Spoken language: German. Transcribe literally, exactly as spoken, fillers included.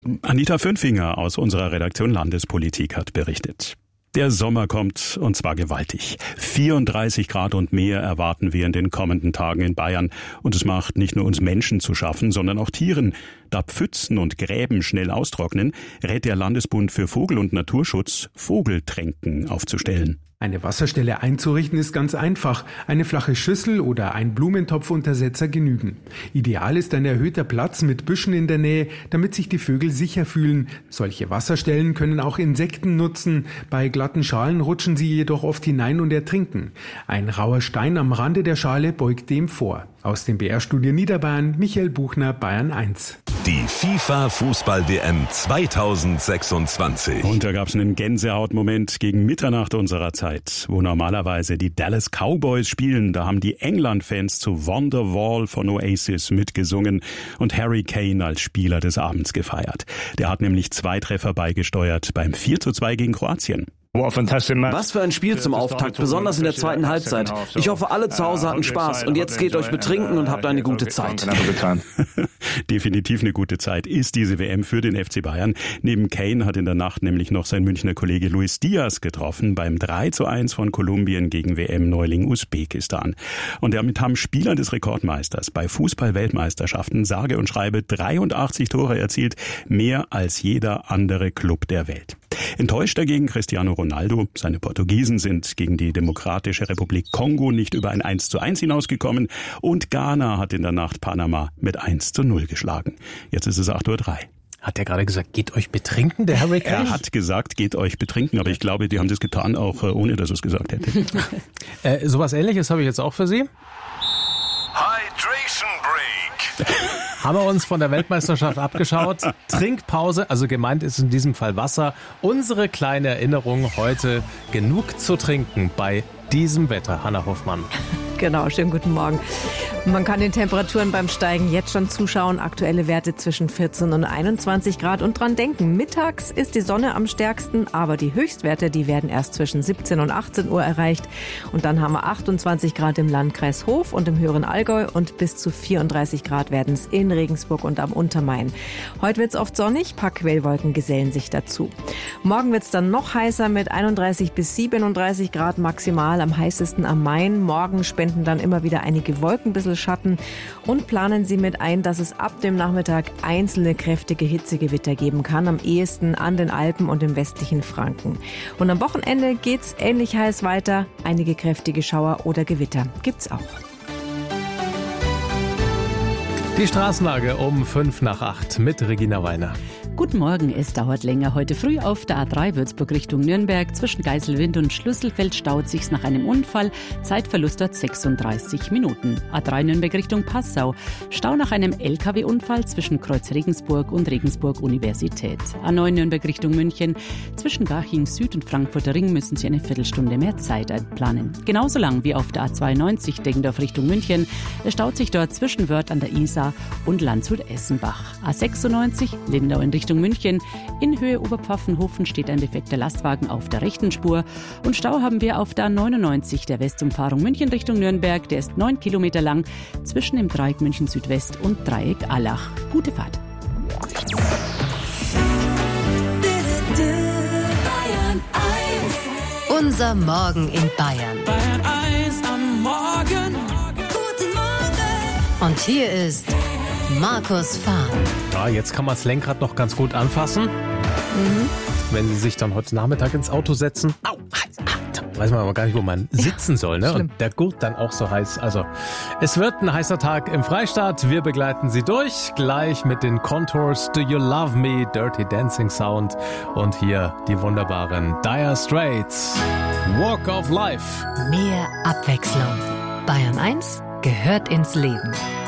Nachrichten. Anita Fünfinger aus unserer Redaktion Landespolitik hat berichtet. Der Sommer kommt, und zwar gewaltig. vierunddreißig Grad und mehr erwarten wir in den kommenden Tagen in Bayern. Und es macht nicht nur uns Menschen zu schaffen, sondern auch Tieren. Da Pfützen und Gräben schnell austrocknen, rät der Landesbund für Vogel- und Naturschutz, Vogeltränken aufzustellen. Eine Wasserstelle einzurichten ist ganz einfach. Eine flache Schüssel oder ein Blumentopfuntersetzer genügen. Ideal ist ein erhöhter Platz mit Büschen in der Nähe, damit sich die Vögel sicher fühlen. Solche Wasserstellen können auch Insekten nutzen. Bei glatten Schalen rutschen sie jedoch oft hinein und ertrinken. Ein rauer Stein am Rande der Schale beugt dem vor. Aus dem B R-Studio Niederbayern, Michael Buchner, Bayern eins. Die FIFA-Fußball-W M zweitausendsechsundzwanzig. Und da gab es einen Gänsehautmoment gegen Mitternacht unserer Zeit, wo normalerweise die Dallas Cowboys spielen. Da haben die England-Fans zu Wonderwall von Oasis mitgesungen und Harry Kane als Spieler des Abends gefeiert. Der hat nämlich zwei Treffer beigesteuert beim vier zu zwei gegen Kroatien. Was für ein Spiel zum Auftakt, besonders in der zweiten Halbzeit. Ich hoffe, alle zu Hause hatten Spaß und jetzt geht euch betrinken und habt eine gute Zeit. Definitiv eine gute Zeit ist diese W M für den F C Bayern. Neben Kane hat in der Nacht nämlich noch sein Münchner Kollege Luis Diaz getroffen beim drei zu eins von Kolumbien gegen W M-Neuling Usbekistan. Und damit haben Spieler des Rekordmeisters bei Fußball-Weltmeisterschaften sage und schreibe dreiundachtzig Tore erzielt, mehr als jeder andere Club der Welt. Enttäuscht dagegen Cristiano Ronaldo. Seine Portugiesen sind gegen die Demokratische Republik Kongo nicht über ein eins zu eins hinausgekommen und Ghana hat in der Nacht Panama mit eins zu null geschlagen. Jetzt ist es acht Uhr drei. Hat er gerade gesagt, geht euch betrinken, der Harry Kane? Er hat gesagt, geht euch betrinken, aber ich glaube, die haben das getan, auch ohne dass er es gesagt hätte. äh, sowas Ähnliches habe ich jetzt auch für Sie. Hydration Break. Haben wir uns von der Weltmeisterschaft abgeschaut. Trinkpause, also gemeint ist in diesem Fall Wasser. Unsere kleine Erinnerung heute, genug zu trinken bei diesem Wetter. Hanna Hoffmann. Genau, schönen guten Morgen. Man kann den Temperaturen beim Steigen jetzt schon zuschauen. Aktuelle Werte zwischen vierzehn und einundzwanzig Grad. Und dran denken, mittags ist die Sonne am stärksten, aber die Höchstwerte, die werden erst zwischen siebzehn und achtzehn Uhr erreicht. Und dann haben wir achtundzwanzig Grad im Landkreis Hof und im höheren Allgäu und bis zu vierunddreißig Grad werden es in Regensburg und am Untermain. Heute wird es oft sonnig, paar Quellwolken gesellen sich dazu. Morgen wird es dann noch heißer mit einunddreißig bis siebenunddreißig Grad maximal, am heißesten am Main. Morgen spenden dann immer wieder einige Wolken, ein bisschen Schatten und planen Sie mit ein, dass es ab dem Nachmittag einzelne kräftige Hitzegewitter geben kann, am ehesten an den Alpen und im westlichen Franken. Und am Wochenende geht's ähnlich heiß weiter, einige kräftige Schauer oder Gewitter gibt's auch. Die Straßenlage um fünf nach acht mit Regina Weiner. Guten Morgen, es dauert länger. Heute früh auf der A drei Würzburg Richtung Nürnberg. Zwischen Geiselwind und Schlüsselfeld staut sich's nach einem Unfall. Zeitverlust dort sechsunddreißig Minuten. A drei Nürnberg Richtung Passau. Stau nach einem L K W-Unfall zwischen Kreuz Regensburg und Regensburg Universität. A neun Nürnberg Richtung München. Zwischen Garching Süd und Frankfurter Ring müssen Sie eine Viertelstunde mehr Zeit einplanen. Genauso lang wie auf der A zweiundneunzig Deggendorf Richtung München. Es staut sich dort zwischen Wörth an der Isar und Landshut-Essenbach. A sechsundneunzig Lindau in Richtung München. In Höhe Oberpfaffenhofen steht ein defekter Lastwagen auf der rechten Spur. Und Stau haben wir auf der A neunundneunzig der Westumfahrung München Richtung Nürnberg. Der ist neun Kilometer lang zwischen dem Dreieck München Südwest und Dreieck Allach. Gute Fahrt. Unser Morgen in Bayern. Bayern eins am Morgen. Guten Morgen. Und hier ist Markus Fahr. Ja, jetzt kann man das Lenkrad noch ganz gut anfassen. Mhm. Wenn Sie sich dann heute Nachmittag ins Auto setzen. Au, heiß, ah, weiß man aber gar nicht, wo man sitzen ja, soll, ne? Und der Gurt dann auch so heiß. Also, es wird ein heißer Tag im Freistaat. Wir begleiten Sie durch. Gleich mit den Contours Do You Love Me, Dirty Dancing Sound. Und hier die wunderbaren Dire Straits. Walk of Life. Mehr Abwechslung. Bayern eins gehört ins Leben.